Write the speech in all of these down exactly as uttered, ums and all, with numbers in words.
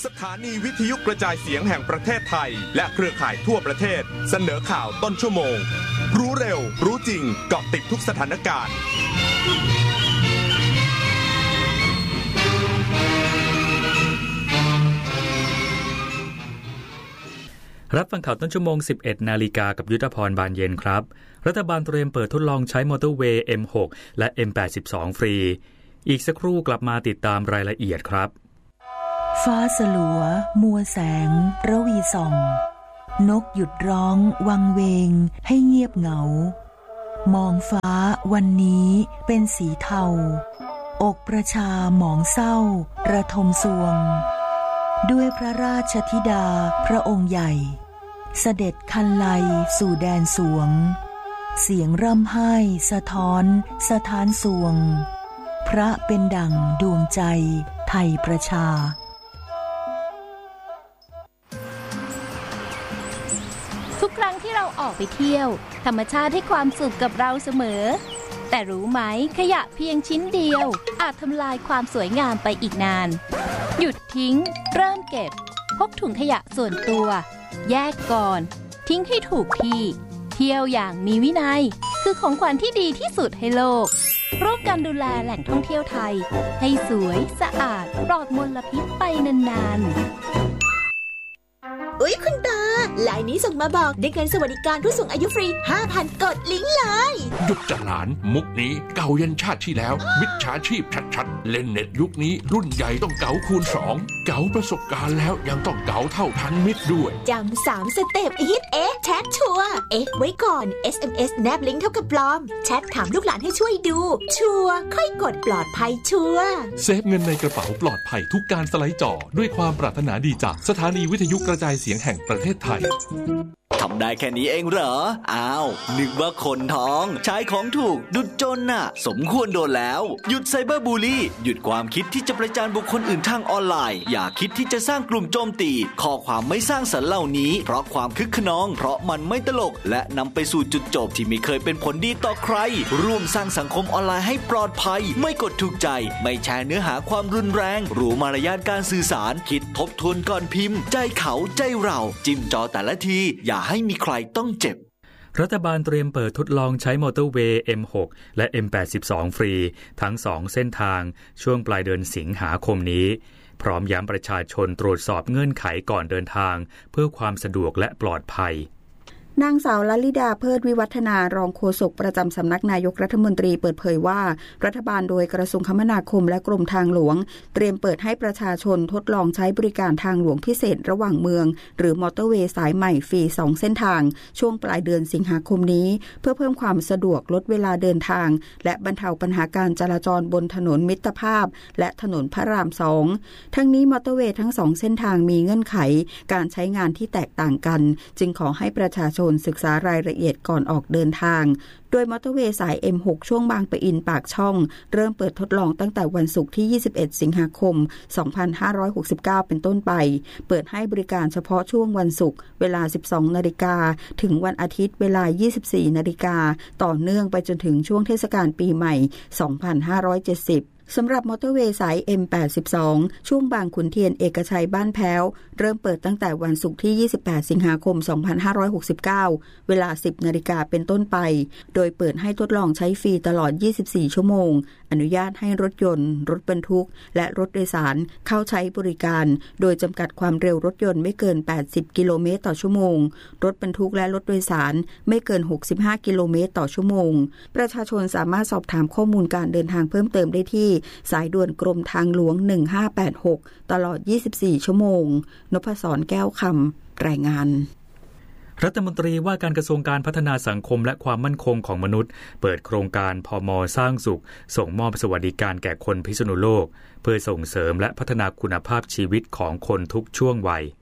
สถานีวิทยุกระจายเสียงแห่งประเทศไทยและเครือข่ายทั่วประเทศเสนอข่าวต้นชั่วโมงรู้เร็วรู้จริงเกาะติดทุกสถานการณ์รับฟังข่าวต้นชั่วโมง สิบเอ็ด นาฬิกากับยุทธพรบานเย็นครับรัฐบาลเตรียมเปิดทดลองใช้มอเตอร์เวย์ เอ็ม หก และ เอ็ม แปดสิบสอง ฟรีอีกสักครู่กลับมาติดตามรายละเอียดครับฟ้าสลัวมัวแสงระวีส่องนกหยุดร้องวังเวงให้เงียบเหงามองฟ้าวันนี้เป็นสีเทาอกประชาหมองเศร้าระทมสวงด้วยพระราชธิดาพระองค์ใหญ่เสด็จคันไลสู่แดนสวงเสียงร่ำไห้สะท้อนสะท้านสวงพระเป็นดั่งดวงใจไทยประชาทุกครั้งที่เราออกไปเที่ยวธรรมชาติให้ความสุขกับเราเสมอแต่รู้ไหมขยะเพียงชิ้นเดียวอาจทำลายความสวยงามไปอีกนานหยุดทิ้งเริ่มเก็บพกถุงขยะส่วนตัวแยกก่อนทิ้งให้ถูกที่เที่ยวอย่างมีวินัยคือของขวัญที่ดีที่สุดให้โลกร่วมกันดูแลแหล่งท่องเที่ยวไทยให้สวยสะอาดปลอดมลพิษไปนานๆอุ๊ยคุณตาไลน์นี้ส่งมาบอกได้เงินสวัสดิการผู้สูงอายุฟรี ห้าพัน กดลิงก์เลยหยุดจะหลานมุกนี้เก่ายันชาติที่แล้วมิจฉาชีพชัดๆเล่นเน็ตยุคนี้รุ่นใหญ่ต้องเก๋าคูณสองเก๋าประสบการณ์แล้วยังต้องเก๋าเท่าทันมิตรด้วยจำสามสเต็ปอีทเอ๊ะแชทชัวร์เอ๊ะไว้ก่อน เอส เอ็ม เอส แนบลิงก์เท่ากับปลอมแชทถามลูกหลานให้ช่วยดูชัวร์ค่อยกดปลอดภัยชัวร์เซฟเงินในกระเป๋าปลอดภัยทุกการสไลด์จอด้วยความปรารถนาดีจากสถานีวิทยุกระจายเสียงแห่งประเทศไทยทำได้แค่นี้เองเหรออ้าวนึกว่าคนท้องใช้ของถูกดุจจนน่ะสมควรโดนแล้วหยุดไซเบอร์บูลลี่หยุดความคิดที่จะประจานบุคคลอื่นทางออนไลน์อย่าคิดที่จะสร้างกลุ่มโจมตีข้อความไม่สร้างสรรค์เหล่านี้เพราะความคึกขนองเพราะมันไม่ตลกและนำไปสู่จุดจบที่ไม่เคยเป็นผลดีต่อใครร่วมสร้างสังคมออนไลน์ให้ปลอดภัยไม่กดถูกใจไม่แชร์เนื้อหาความรุนแรงรู้มารยาทการสื่อสารคิดทบทวนก่อนพิมพ์ใจเขาใจเราจิ้มจอแต่ละทีอย่าให้มีใครต้องเจ็บรัฐบาลเตรียมเปิดทดลองใช้มอเตอร์เวย์ เอ็ม หก และ เอ็ม แปดสิบสอง ฟรีทั้งสองเส้นทางช่วงปลายเดือนสิงหาคมนี้พร้อมย้ำประชาชนตรวจสอบเงื่อนไขก่อนเดินทางเพื่อความสะดวกและปลอดภัยนางสาวลลิดาเพิดวิวัฒนารองโฆษกประจำสำนักนายกรัฐมนตรีเปิดเผยว่ารัฐบาลโดยกระทรวงคมนาคมและกรมทางหลวงเตรียมเปิดให้ประชาชนทดลองใช้บริการทางหลวงพิเศษระหว่างเมืองหรือมอเตอร์เวย์สายใหม่ฟรีสองเส้นทางช่วงปลายเดือนสิงหาคมนี้เพื่อเพิ่มความสะดวกลดเวลาเดินทางและบรรเทาปัญหาการจราจรบนถนนมิตรภาพและถนนพระรามสองทั้งนี้มอเตอร์เวย์ทั้งสองเส้นทางมีเงื่อนไขการใช้งานที่แตกต่างกันจึงขอให้ประชาชนศึกษารายละเอียดก่อนออกเดินทางโดยมอเตอร์เวย์สาย เอ็ม หก ช่วงบางปะอินปากช่องเริ่มเปิดทดลองตั้งแต่วันศุกร์ที่ยี่สิบเอ็ดสิงหาคมสองพันห้าร้อยหกสิบเก้าเป็นต้นไปเปิดให้บริการเฉพาะช่วงวันศุกร์เวลา สิบสองนาฬิกาถึงวันอาทิตย์เวลา ยี่สิบสี่นาฬิกาต่อเนื่องไปจนถึงช่วงเทศกาลปีใหม่สองพันห้าร้อยเจ็ดสิบสำหรับมอเตอร์เวย์สาย เอ็ม แปดสิบสอง ช่วงบางขุนเทียนเอกชัยบ้านแพ้วเริ่มเปิดตั้งแต่วันศุกร์ที่ยี่สิบแปดสิงหาคมสองพันห้าร้อยหกสิบเก้าเวลา สิบนาฬิกาเป็นต้นไปโดยเปิดให้ทดลองใช้ฟรีตลอดยี่สิบสี่ชั่วโมงอนุญาตให้รถยนต์รถบรรทุกและรถโดยสารเข้าใช้บริการโดยจำกัดความเร็วรถยนต์ไม่เกินแปดสิบกิโลเมตรต่อชั่วโมงรถบรรทุกและรถโดยสารไม่เกินหกสิบห้ากิโลเมตรต่อชั่วโมงประชาชนสามารถสอบถามข้อมูลการเดินทางเพิ่มเติมได้ที่สายด่วนกรมทางหลวงหนึ่งห้าแปดหกตลอดยี่สิบสี่ชั่วโมงนพศรแก้วคำรายงานรัฐมนตรีว่าการกระทรวงการพัฒนาสังคมและความมั่นคงของมนุษย์เปิดโครงการพม.สร้างสุขส่งมอบสวัสดิการแก่คนพิษณุโลกเพื่อส่งเสริมและพัฒนาคุณภาพชีวิตของคนทุกช่วงวัย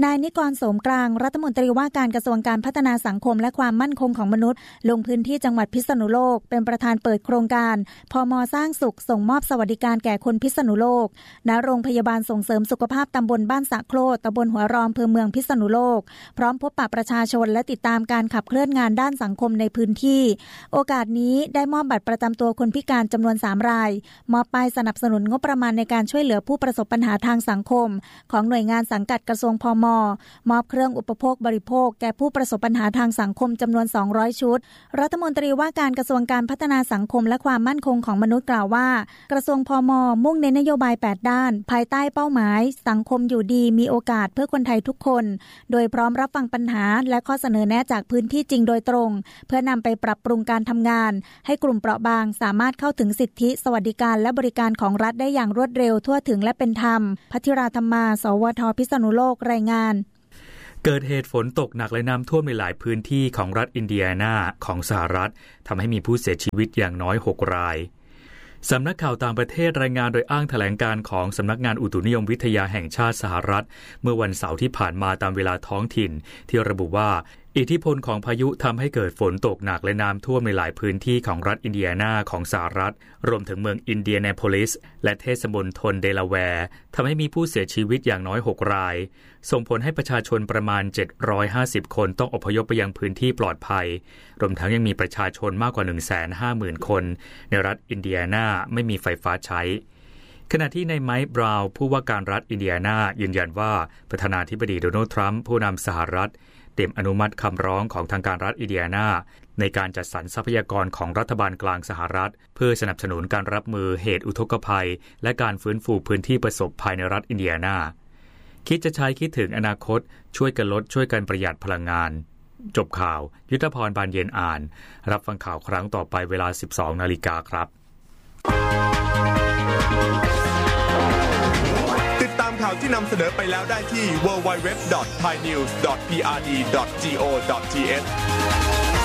นายนิกรโสมกลางรัฐมนตรีว่าการกระทรวงการพัฒนาสังคมและความมั่นคงของมนุษย์ลงพื้นที่จังหวัดพิษณุโลกเป็นประธานเปิดโครงการพม.สร้างสุขส่งมอบสวัสดิการแก่คนพิษณุโลกณโรงพยาบาลส่งเสริมสุขภาพตำบลบ้านสะโครตำบลหัวรอมอำเภอเมืองพิษณุโลกพร้อมพบปะประชาชนและติดตามการขับเคลื่อนงานด้านสังคมในพื้นที่โอกาสนี้ได้มอบบัตรประจำตัวคนพิการจำนวนสามรายมอบป้ายสนับสนุนงบประมาณในการช่วยเหลือผู้ประสบปัญหาทางสังคมของหน่วยงานสังกัดกระทรวงพม.มอบเครื่องอุปโภคบริโภคแก่ผู้ประสบปัญหาทางสังคมจำนวนสองร้อยชุดรัฐมนตรีว่าการกระทรวงการพัฒนาสังคมและความมั่นคงของมนุษย์กล่าวว่ากระทรวงพม.มุ่งเน้นนโยบายแปดด้านภายใต้เป้าหมายสังคมอยู่ดีมีโอกาสเพื่อคนไทยทุกคนโดยพร้อมรับฟังปัญหาและข้อเสนอแนะจากพื้นที่จริงโดยตรงเพื่อนำไปปรับปรุงการทำงานให้กลุ่มเปราะบางสามารถเข้าถึงสิทธิสวัสดิการและบริการของรัฐได้อย่างรวดเร็วทั่วถึงและเป็นธรรมภัทราธรรมา สวท พิษณุโลกรายงานเกิดเหตุฝนตกหนักและน้ำท่วมในหลายพื้นที่ของรัฐอินเดียนาของสหรัฐทำให้มีผู้เสียชีวิตอย่างน้อยหกรายสำนักข่าวต่างประเทศรายงานโดยอ้างแถลงการของสำนักงานอุตุนิยมวิทยาแห่งชาติสหรัฐเมื่อวันเสาร์ที่ผ่านมาตามเวลาท้องถิ่นที่ระบุว่าอิทธิพลของพายุทำให้เกิดฝนตกหนักและน้ำท่วมในหลายพื้นที่ของรัฐอินเดียนาของสหรัฐรวมถึงเมืองอินเดียนาโพลิสและเทศมณฑลเดลาแวร์ทำให้มีผู้เสียชีวิตอย่างน้อยหกรายส่งผลให้ประชาชนประมาณเจ็ดร้อยห้าสิบคนต้องอพยพไปยังพื้นที่ปลอดภัยรวมทั้งยังมีประชาชนมากกว่า หนึ่งแสนห้าหมื่น คนในรัฐอินเดียนาไม่มีไฟฟ้าใช้ขณะที่ในไมค์บราวน์ผู้ว่าการรัฐอินเดียนายืนยันว่าประธานาธิบดีโดนัลด์ทรัมป์ผู้นำสหรัฐเตรียมอนุมัติคำร้องของทางการรัฐอินเดียนาในการจัดสรรทรัพยากรของรัฐบาลกลางสหรัฐเพื่อสนับสนุนการรับมือเหตุอุทกภัยและการฟื้นฟูพื้นที่ประสบภัยในรัฐอินเดียนาคิดจะใช้คิดถึงอนาคตช่วยกันลดช่วยกันประหยัดพลังงานจบข่าวยุทธพรบานเย็นอ่านรับฟังข่าวครั้งต่อไปเวลา สิบสองนาฬิกาครับติดตามข่าวที่นำเสนอไปแล้วได้ที่ ดับเบิลยู ดับเบิลยู ดับเบิลยู ดอท ไทยนิวส์ ดอท พี อาร์ ดี ดอท จี โอ ดอท ที เอช